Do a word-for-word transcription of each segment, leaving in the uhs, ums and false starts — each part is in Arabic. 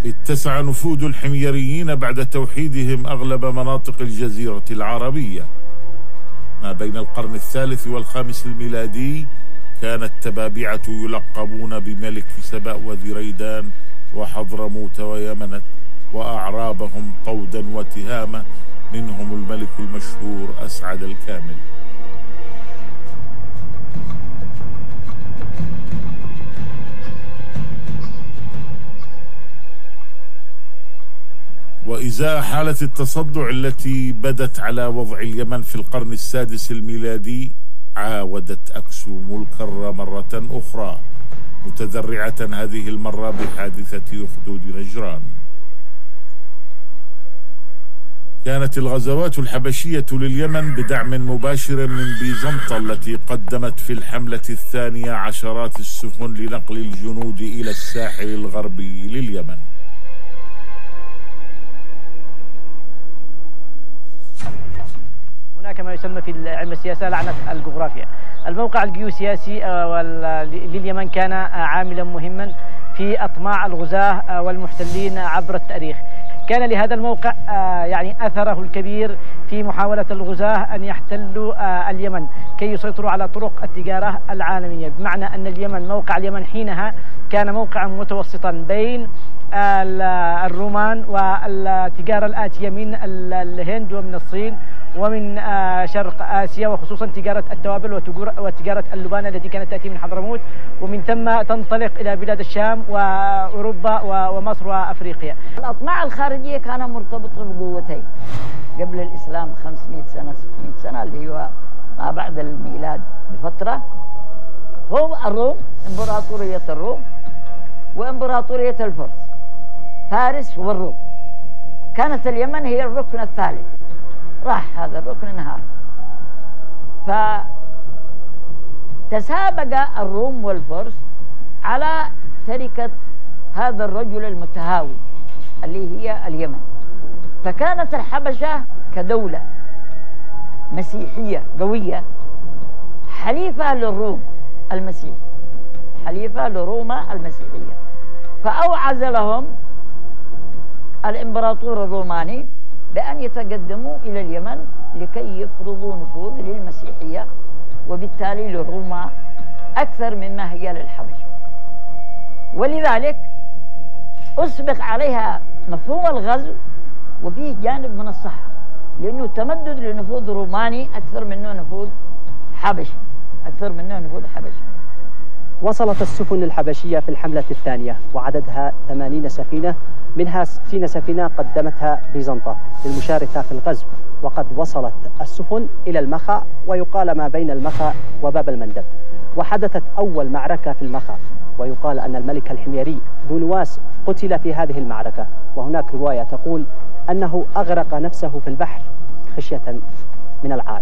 اتسع نفوذ الحميريين بعد توحيدهم أغلب مناطق الجزيرة العربية. ما بين القرن الثالث والخامس الميلادي كان التبابعة يلقبون بملك سبأ وذريدان وحضرموت ويمنت، وأعرابهم طودا وتهامة، منهم الملك المشهور أسعد الكامل. وإزاء حالة التصدع التي بدت على وضع اليمن في القرن السادس الميلادي، عاودت أكسوم الكرة مرة أخرى، متذرعة هذه المرة بحادثة أخدود نجران. كانت الغزوات الحبشية لليمن بدعم مباشر من بيزنطة التي قدمت في الحملة الثانية عشرات السفن لنقل الجنود إلى الساحل الغربي لليمن. هناك ما يسمى في علم السياسة لعنة الجغرافيا. الموقع الجيوسياسي لليمن كان عاملا مهما في أطماع الغزاة والمحتلين عبر التاريخ. كان لهذا الموقع يعني أثره الكبير في محاولة الغزاة أن يحتلوا اليمن كي يسيطروا على طرق التجارة العالمية، بمعنى أن اليمن موقع اليمن حينها كان موقعا متوسطا بين الرومان والتجارة الآتية من الهند ومن الصين ومن شرق آسيا، وخصوصا تجارة التوابل وتجارة اللبان التي كانت تأتي من حضرموت، ومن ثم تنطلق إلى بلاد الشام وأوروبا ومصر وأفريقيا. الأطماع الخارجية كان مرتبطة بقوتين قبل الإسلام خمسمائة سنة ستمائة سنة اللي هو ما بعد الميلاد بفترة، هو الروم، إمبراطورية الروم وإمبراطورية الفرس، فارس والروم. كانت اليمن هي الركن الثالث، راح هذا الركن انهار، فتسابق الروم والفرس على تركة هذا الرجل المتهاوي اللي هي اليمن. فكانت الحبشة كدولة مسيحية قوية حليفة للروم المسيحي، حليفة لروما المسيحية، فأوعز لهم الإمبراطور الروماني بأن يتقدموا إلى اليمن لكي يفرضوا نفوذ للمسيحية، وبالتالي لروما أكثر مما هي للحبش. ولذلك أسبق عليها مفهوم الغزو وفيه جانب من الصحة، لأنه تمدد لنفوذ روماني أكثر منه نفوذ حبشي، أكثر منه نفوذ حبشي. وصلت السفن الحبشية في الحملة الثانية وعددها ثمانين سفينة، منها ستين سفينة قدمتها بيزنطة للمشاركة في الغزو، وقد وصلت السفن إلى المخا، ويقال ما بين المخا وباب المندب. وحدثت أول معركة في المخا، ويقال أن الملك الحميري ذو نواس قتل في هذه المعركة، وهناك رواية تقول أنه أغرق نفسه في البحر خشية من العار.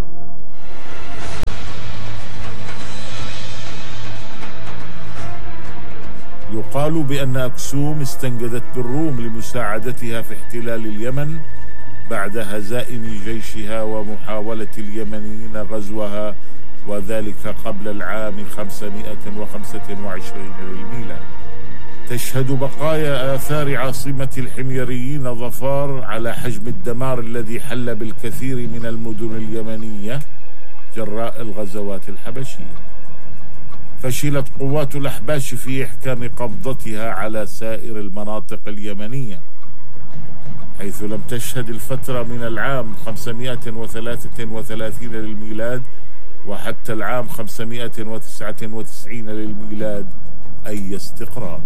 يقال بأن أكسوم استنجدت بالروم لمساعدتها في احتلال اليمن بعد هزائم جيشها ومحاولة اليمنيين غزوها، وذلك قبل العام خمسمائة وخمسة وعشرين للميلاد. تشهد بقايا آثار عاصمة الحميريين ظفار على حجم الدمار الذي حل بالكثير من المدن اليمنية جراء الغزوات الحبشية. فشلت قوات الأحباش في إحكام قبضتها على سائر المناطق اليمنية، حيث لم تشهد الفترة من العام خمسمائة وثلاثة وثلاثين للميلاد وحتى العام خمسمائة وتسعة وتسعين للميلاد أي استقرار.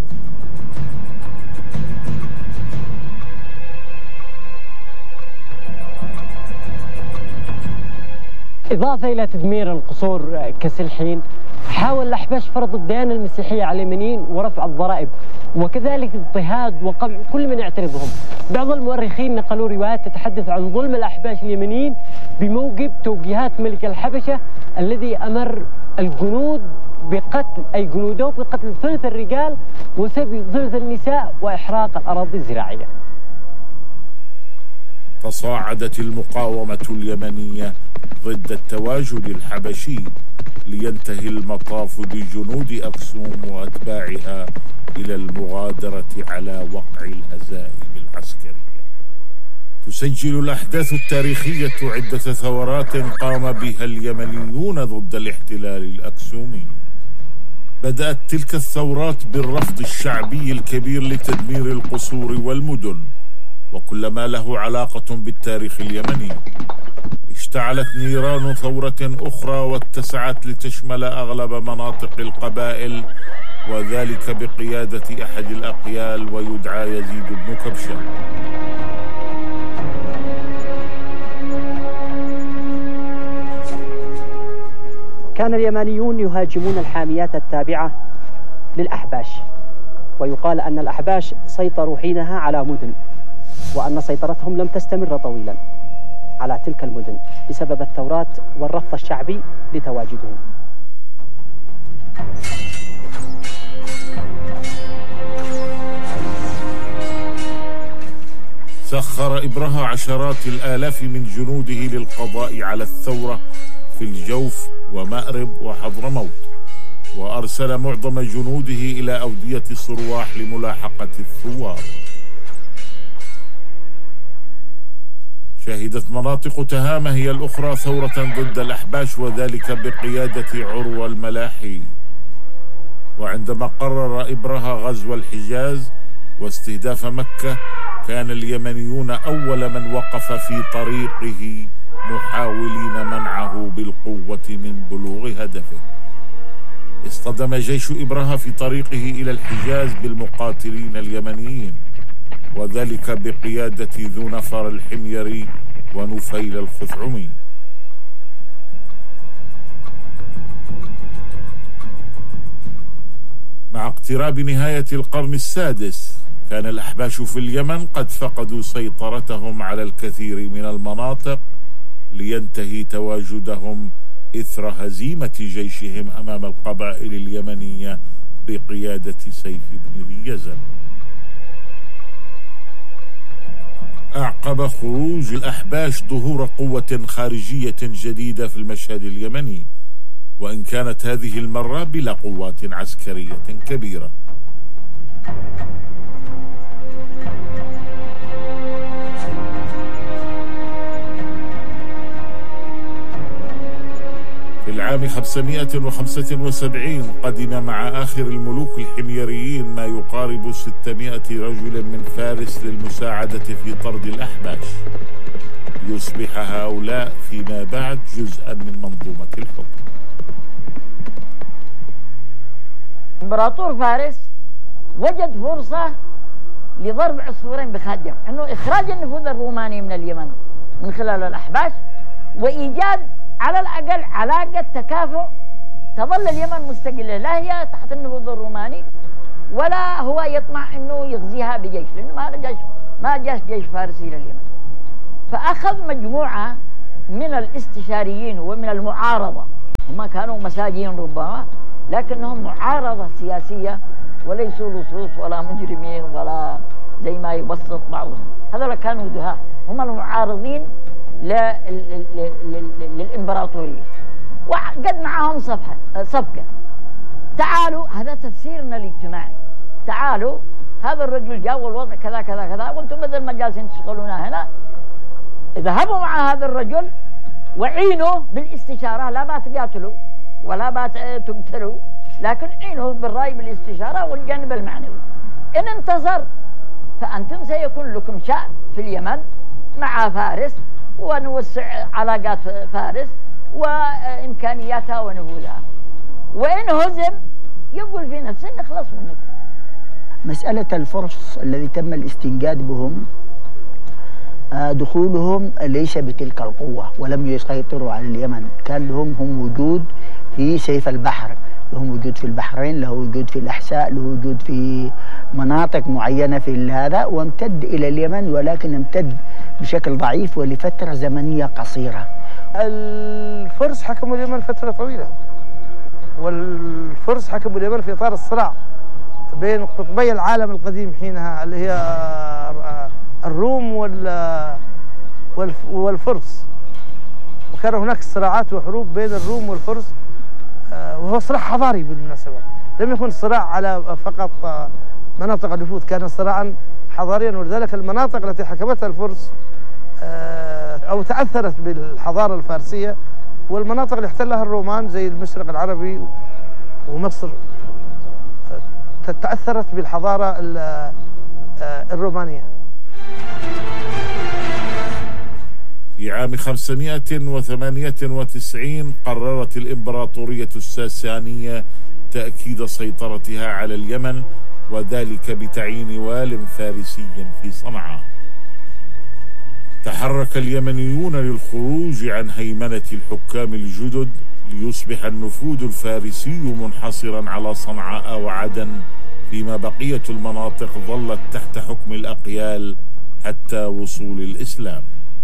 إضافة إلى تدمير القصور كسلحين، حاول الأحباش فرض الديانة المسيحية على اليمنيين ورفع الضرائب، وكذلك اضطهاد وقمع كل من يعترضهم. بعض المؤرخين نقلوا روايات تتحدث عن ظلم الأحباش اليمنيين بموجب توجيهات ملك الحبشة الذي أمر الجنود بقتل أي جنوده بقتل ثلث الرجال وسبي ثلث النساء وإحراق الأراضي الزراعية. تصاعدت المقاومة اليمنية ضد التواجد الحبشي، لينتهي المطاف بجنود أكسوم وأتباعها إلى المغادرة على وقع الهزائم العسكرية. تسجل الأحداث التاريخية عدة ثورات قام بها اليمنيون ضد الاحتلال الأكسومي. بدأت تلك الثورات بالرفض الشعبي الكبير لتدمير القصور والمدن وكل ما له علاقة بالتاريخ اليمني. اشتعلت نيران ثورة أخرى واتسعت لتشمل أغلب مناطق القبائل، وذلك بقيادة أحد الأقيال ويدعى يزيد بن كبشة. كان اليمانيون يهاجمون الحاميات التابعة للأحباش، ويقال أن الأحباش سيطروا حينها على مدن، وأن سيطرتهم لم تستمر طويلا على تلك المدن بسبب الثورات والرفض الشعبي لتواجدهم. سخر إبرهة عشرات الآلاف من جنوده للقضاء على الثورة في الجوف ومأرب وحضرموت، وأرسل معظم جنوده إلى أودية صرواح لملاحقة الثوار. شهدت مناطق تهامة هي الأخرى ثورة ضد الأحباش، وذلك بقيادة عروة الملاحي. وعندما قرر إبرهة غزو الحجاز واستهداف مكة، كان اليمنيون أول من وقف في طريقه محاولين منعه بالقوة من بلوغ هدفه. اصطدم جيش إبرهة في طريقه إلى الحجاز بالمقاتلين اليمنيين، وذلك بقيادة ذو نفر الحميري ونفيل الخثعمي. مع اقتراب نهاية القرن السادس، كان الأحباش في اليمن قد فقدوا سيطرتهم على الكثير من المناطق، لينتهي تواجدهم إثر هزيمة جيشهم أمام القبائل اليمنية بقيادة سيف بن ذي يزن. أعقب خروج الأحباش ظهور قوة خارجية جديدة في المشهد اليمني، وإن كانت هذه المرة بلا قوات عسكرية كبيرة. في العام خمسمائة وخمسة وسبعين قدم مع آخر الملوك الحميريين ما يقارب ستمائة رجل من فارس للمساعدة في طرد الأحباش، ليصبح هؤلاء فيما بعد جزءا من منظومة الحكم. إمبراطور فارس وجد فرصة لضرب عصفورين بخادم، أنه إخراج النفوذ الروماني من اليمن من خلال الأحباش، وإيجاد على الأقل علاقة تكافؤ تظل اليمن مستقلة، لا هي تحت النفوذ الروماني ولا هو يطمع أنه يغزيها بجيش، لأنه ما جيش ما جاش جيش فارسي لليمن. فأخذ مجموعة من الاستشاريين ومن المعارضة، هم كانوا مساجين ربما لكنهم معارضة سياسية وليسوا لصوص ولا مجرمين ولا زي ما يبسط بعضهم، هذول كانوا دهاء، هم المعارضين للإمبراطورية، وقد معهم صفحة صفقة. تعالوا، هذا تفسيرنا الاجتماعي، تعالوا هذا الرجل جاء والوضع كذا كذا كذا، وانتم بدل ما جالسين تشغلونا هنا، اذهبوا مع هذا الرجل وعينوا بالاستشارة، لا ما تقاتلوا ولا ما تقتلوا، لكن عينوا بالرأي بالاستشارة والجانب المعنوي. إن انتصر فأنتم سيكون لكم شأن في اليمن مع فارس، ونوسع علاقات فارس وإمكانياتها ونفوذها، وإن هزم يقول في نفسه نخلص منكم. مسألة الفرس الذي تم الاستنجاد بهم، دخولهم ليس بتلك القوة ولم يسيطروا على اليمن، كان لهم هم وجود في سيف البحر، لهم وجود في البحرين، له وجود في الأحساء، له وجود في مناطق معينة في هذا، وامتد إلى اليمن، ولكن امتد بشكل ضعيف ولفترة زمنية قصيرة. الفرس حكموا اليمن فترة طويلة، والفرس حكموا اليمن في إطار الصراع بين قطبي العالم القديم حينها، اللي هي الروم والفرس، وكان هناك صراعات وحروب بين الروم والفرس، وهو صراع حضاري بالمناسبة، لم يكن صراع على فقط مناطق النفوذ، كان صراعا حضاريا. ولذلك المناطق التي حكمتها الفرس أو تأثرت بالحضارة الفارسية، والمناطق اللي احتلها الرومان زي المشرق العربي ومصر تأثرت بالحضارة الرومانية. في عام خمسمائة وثمانية وتسعين قررت الإمبراطورية الساسانية تأكيد سيطرتها على اليمن، وذلك بتعيين وال فارسي في صنعاء. تحرك اليمنيون للخروج عن هيمنة الحكام الجدد ليصبح النفوذ الفارسي منحصرا على صنعاء وعدن، فيما بقية المناطق ظلت تحت حكم الأقيال حتى وصول الإسلام.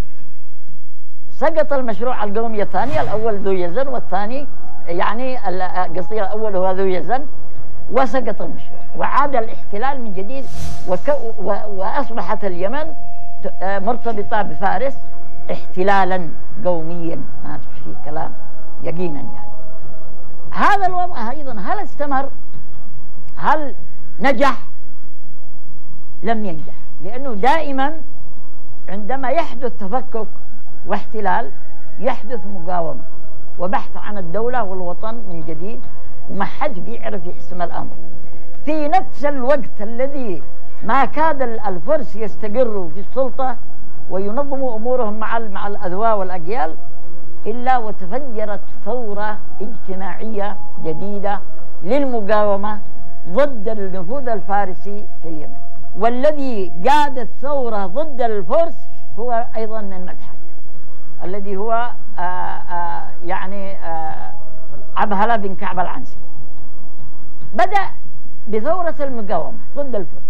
سقط المشروع القومي الثاني، الأول ذو يزن والثاني يعني قصدي الأول هو ذو يزن، وسقط المشروع وعاد الاحتلال من جديد، وك... و... وأصبحت اليمن مرتبطة بفارس احتلالا قوميا، ما في كلام يقينا. يعني هذا الوضع أيضا هل استمر؟ هل نجح؟ لم ينجح، لأنه دائما عندما يحدث تفكك واحتلال يحدث مقاومة وبحث عن الدولة والوطن من جديد، وما حد بيعرف يحسم الأمر. في نفس الوقت الذي ما كاد الفرس يستقروا في السلطة وينظموا أمورهم مع مع الأذواء والأجيال، إلا وتفجرت ثورة اجتماعية جديدة للمقاومة ضد النفوذ الفارسي في اليمن. والذي قاد الثورة ضد الفرس هو أيضا من مدحج، الذي هو آآ آآ يعني آآ عبهلة بن كعب العنسي. بدأ بثورة المقاومة ضد الفرس.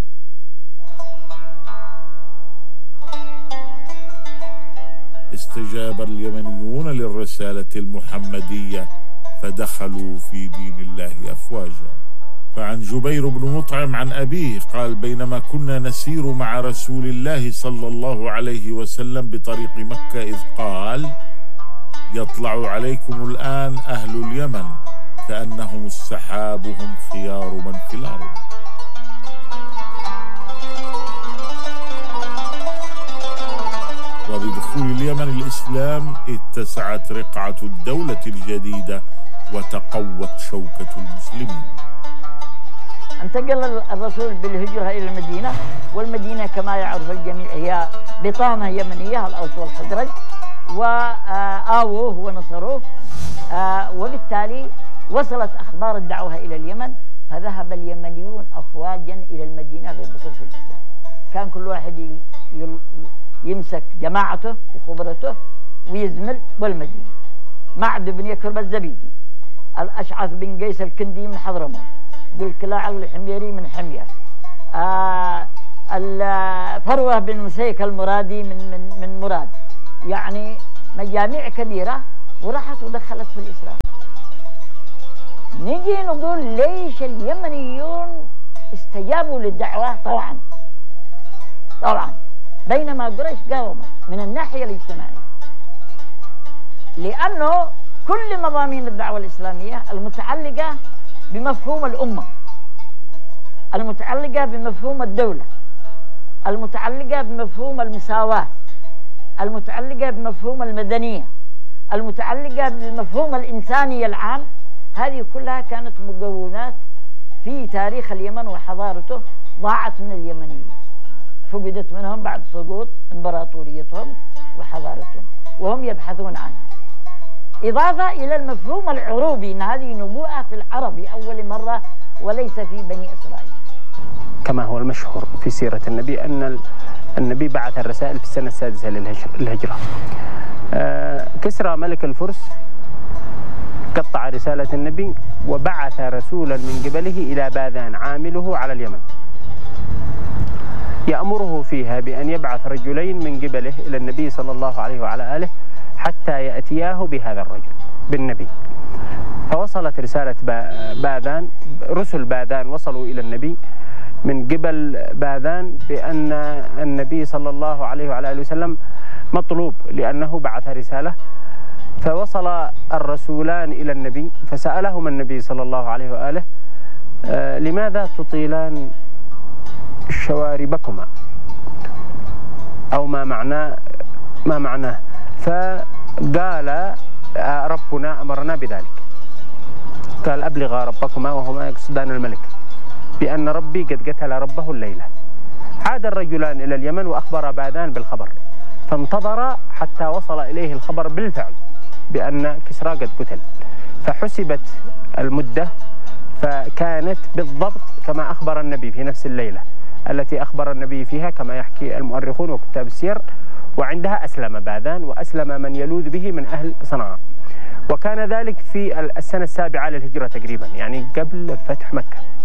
استجاب اليمنيون للرسالة المحمدية فدخلوا في دين الله أفواجا. فعن جبير بن مطعم عن أبيه قال: بينما كنا نسير مع رسول الله صلى الله عليه وسلم بطريق مكة إذ قال: يطلع عليكم الآن أهل اليمن كأنهم السحاب هم خيار من في الأرض. وبدخول اليمن الإسلام اتسعت رقعة الدولة الجديدة وتقوت شوكة المسلمين. انتقل الرسول بالهجرة إلى المدينة، والمدينة كما يعرف الجميع هي بطانة يمنية، الأوس والخزرج، وآووه ونصروه، وبالتالي وصلت أخبار الدعوة إلى اليمن، فذهب اليمنيون أفواجا إلى المدينة للدخول في الإسلام. كان كل واحد يمسك جماعته وخبرته ويزمل بالمدينة. معد بن يكرب الزبيدي، الأشعث بن قيس الكندي من حضرموت، ذو الكلاع الحميري من حمير، آه فروة بن مسيك المرادي من من من مراد، يعني مجاميع كبيرة وراحت ودخلت في الإسلام. نجي نقول ليش اليمنيون استجابوا للدعوة؟ طبعا طبعا بينما قريش قاومت من الناحية الاجتماعية، لأنه كل مضامين الدعوة الإسلامية المتعلقة بمفهوم الأمة، المتعلقة بمفهوم الدولة، المتعلقة بمفهوم المساواة، المتعلقة بمفهوم المدنية، المتعلقة بمفهوم الإنسانية العام، هذه كلها كانت مقومات في تاريخ اليمن وحضارته ضاعت من اليمنيين، فقدت منهم بعد سقوط إمبراطوريتهم وحضارتهم وهم يبحثون عنها. إضافة إلى المفهوم العروبي أن هذه نبوءة في العرب لأول مرة وليس في بني إسرائيل. كما هو المشهور في سيرة النبي أن النبي بعث الرسائل في السنة السادسة للهجرة. كسرى ملك الفرس قطع رسالة النبي وبعث رسولا من قبله إلى باذان عامله على اليمن، يأمره فيها بأن يبعث رجلين من قبله إلى النبي صلى الله عليه وعلى آله حتى يأتياه بهذا الرجل بالنبي. فوصلت رسالة باذان، رسل باذان وصلوا إلى النبي من قبل باذان بأن النبي صلى الله عليه وعلى آله وسلم مطلوب لأنه بعث رسالة. فوصل الرسولان إلى النبي فسألهما النبي صلى الله عليه وآله آه لماذا تطيلان شواربكما أو ما معناه ما معناه فقال آه ربنا أمرنا بذلك. قال أبلغا ربكما وهما يقصدان الملك بأن ربي قد قتل ربه الليلة. عاد الرجلان إلى اليمن وأخبر باذان بالخبر، فانتظر حتى وصل إليه الخبر بالفعل بأن كسرى قد قتل، فحسبت المدة فكانت بالضبط كما أخبر النبي في نفس الليلة التي أخبر النبي فيها كما يحكي المؤرخون وكتاب السير. وعندها أسلم باذان وأسلم من يلوذ به من أهل صنعاء، وكان ذلك في السنة السابعة للهجرة تقريبا، يعني قبل فتح مكة.